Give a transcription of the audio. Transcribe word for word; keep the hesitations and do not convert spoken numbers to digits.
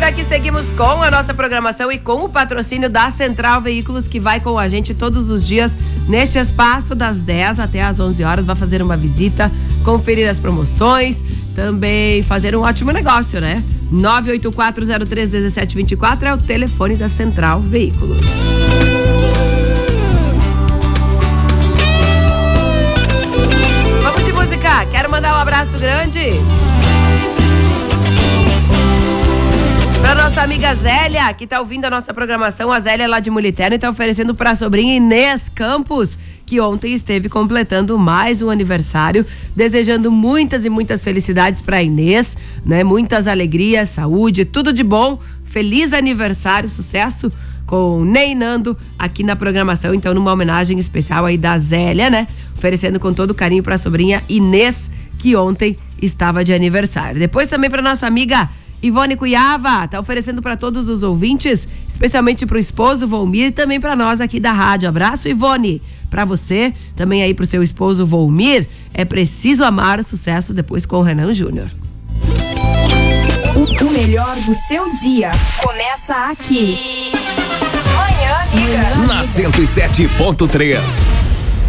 aqui seguimos com a nossa programação e com o patrocínio da Central Veículos, que vai com a gente todos os dias neste espaço das dez até as onze horas. Vai fazer uma visita, conferir as promoções, também fazer um ótimo negócio, né? nove oito quatro zero três um sete dois quatro é o telefone da Central Veículos. Vamos de música. Quero mandar um abraço grande pra nossa amiga Zélia, que tá ouvindo a nossa programação. A Zélia é lá de Muliterno e tá oferecendo pra sobrinha Inês Campos, que ontem esteve completando mais um aniversário, desejando muitas e muitas felicidades pra Inês, né? Muitas alegrias, saúde, tudo de bom. Feliz aniversário, sucesso com Ney Nando aqui na programação. Então, numa homenagem especial aí da Zélia, né? Oferecendo com todo carinho pra sobrinha Inês, que ontem estava de aniversário. Depois também pra nossa amiga Ivone Cuiava, tá oferecendo para todos os ouvintes, especialmente pro esposo Volmir e também para nós aqui da rádio. Abraço, Ivone, para você, também aí pro seu esposo Volmir. É preciso amar o sucesso, depois com o Renan Júnior. O, o melhor do seu dia começa aqui. Manhã Amiga. Na cento e sete ponto três.